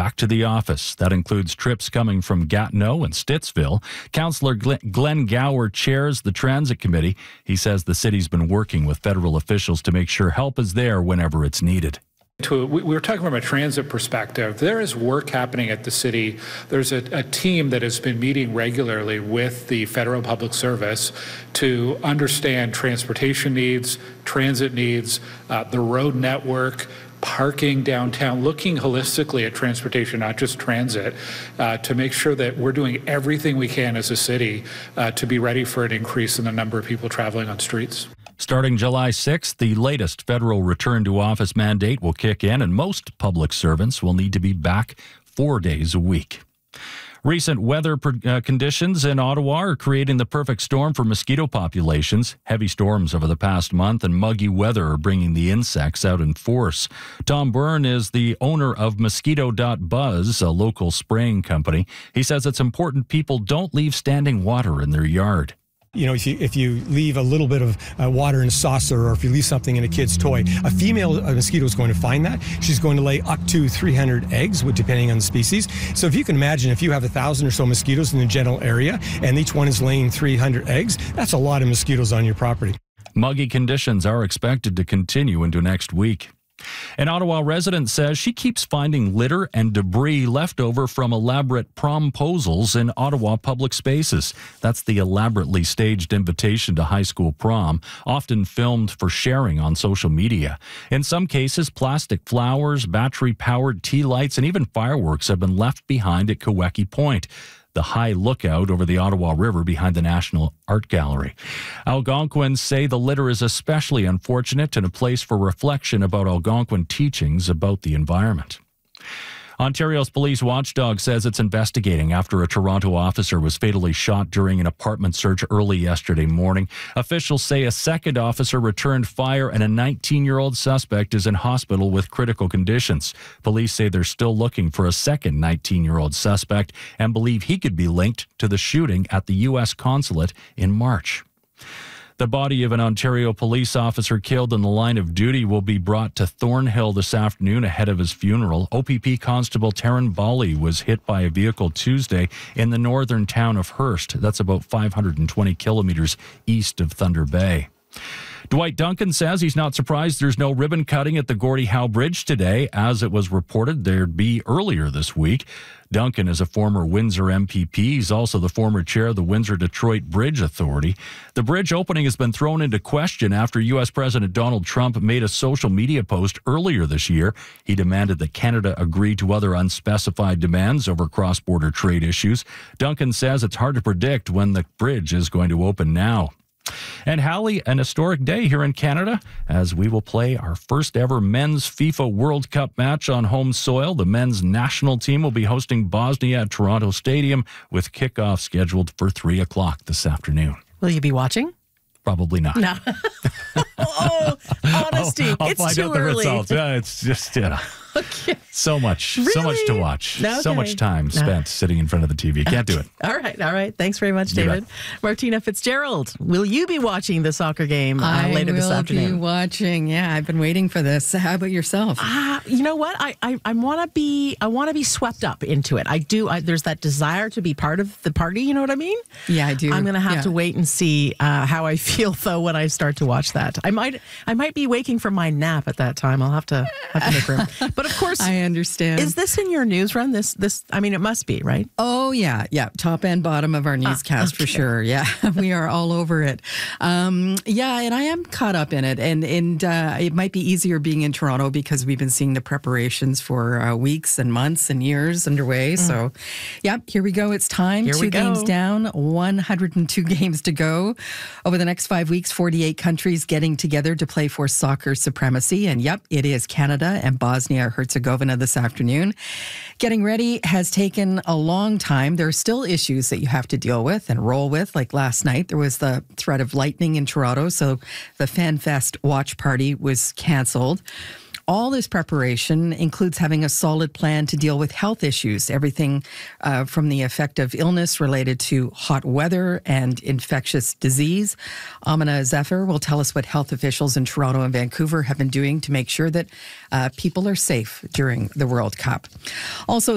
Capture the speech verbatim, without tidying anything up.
back to the office. That includes trips coming from Gatineau and Stittsville. Councillor Glenn Gower chairs the transit committee. He says the city's been working with federal officials to make sure help is there whenever it's needed. To, we were talking from a transit perspective. There is work happening at the city. There's a, a team that has been meeting regularly with the Federal Public Service to understand transportation needs, transit needs, uh, the road network, parking downtown, looking holistically at transportation, not just transit, uh, to make sure that we're doing everything we can as a city uh, to be ready for an increase in the number of people traveling on streets. Starting July sixth, the latest federal return to office mandate will kick in, and most public servants will need to be back four days a week. Recent weather uh, conditions in Ottawa are creating the perfect storm for mosquito populations. Heavy storms over the past month and muggy weather are bringing the insects out in force. Tom Byrne is the owner of Mosquito dot Buzz, a local spraying company. He says it's important people don't leave standing water in their yard. You know, if you if you leave a little bit of uh, water in a saucer, or if you leave something in a kid's toy, a female uh, mosquito is going to find that. She's going to lay up to three hundred eggs, depending on the species. So if you can imagine, if you have a thousand or so mosquitoes in the general area, and each one is laying three hundred eggs, that's a lot of mosquitoes on your property. Muggy conditions are expected to continue into next week. An Ottawa resident says she keeps finding litter and debris left over from elaborate promposals in Ottawa public spaces. That's the elaborately staged invitation to high school prom, often filmed for sharing on social media. In some cases, plastic flowers, battery-powered tea lights, and even fireworks have been left behind at Kawecki Point, the high lookout over the Ottawa River behind the National Art Gallery. Algonquins say the litter is especially unfortunate and a place for reflection about Algonquin teachings about the environment. Ontario's police watchdog says it's investigating after a Toronto officer was fatally shot during an apartment search early yesterday morning. Officials say a second officer returned fire and a nineteen-year-old suspect is in hospital with critical conditions. Police say they're still looking for a second nineteen-year-old suspect and believe he could be linked to the shooting at the U S consulate in March. The body of an Ontario police officer killed in the line of duty will be brought to Thornhill this afternoon ahead of his funeral. O P P Constable Taryn Bawley was hit by a vehicle Tuesday in the northern town of Hearst. That's about five hundred twenty kilometers east of Thunder Bay. Dwight Duncan says he's not surprised there's no ribbon cutting at the Gordie Howe Bridge today, as it was reported there'd be earlier this week. Duncan is a former Windsor M P P. He's also the former chair of the Windsor-Detroit Bridge Authority. The bridge opening has been thrown into question after U S President Donald Trump made a social media post earlier this year. He demanded that Canada agree to other unspecified demands over cross-border trade issues. Duncan says it's hard to predict when the bridge is going to open now. And Hallie, an historic day here in Canada, as we will play our first ever men's FIFA World Cup match on home soil. The men's national team will be hosting Bosnia at Toronto Stadium, with kickoff scheduled for three o'clock this afternoon. Will you be watching? Probably not. No. Oh, honesty. I'll, I'll it's find too out the early. results. Yeah, it's just, you know. Okay. So much, really? so much to watch. Okay. So much time spent no. sitting in front of the T V. Can't do it. All right, all right. Thanks very much, David. Martina Fitzgerald, will you be watching the soccer game uh, later this afternoon? I will be watching. Yeah, I've been waiting for this. How about yourself? Uh, you know what? I I, I want to be I want to be swept up into it. I do. I, there's that desire to be part of the party. You know what I mean? Yeah, I do. I'm going to have yeah. to wait and see uh, how I feel though when I start to watch that. I might I might be waking from my nap at that time. I'll have to have to make room. But of course, I understand. Is this in your news run? This, this. I mean, it must be, right? Oh yeah, yeah. Top and bottom of our newscast ah, okay. for sure. Yeah, we are all over it. Um, yeah, and I am caught up in it, and and uh, it might be easier being in Toronto because we've been seeing the preparations for uh, weeks and months and years underway. Mm. So, yeah, here we go. It's time. Here two we go. games down, one hundred two games to go. Over the next five weeks, forty-eight countries getting together to play for soccer supremacy. And yep, it is Canada and Bosnia-Herzegovina this afternoon. Getting ready has taken a long time. There are still issues that you have to deal with and roll with. Like last night, there was the threat of lightning in Toronto, so the FanFest watch party was canceled. All this preparation includes having a solid plan to deal with health issues, everything uh, from the effect of illness related to hot weather and infectious disease. Amina Zephyr will tell us what health officials in Toronto and Vancouver have been doing to make sure that uh, people are safe during the World Cup. Also,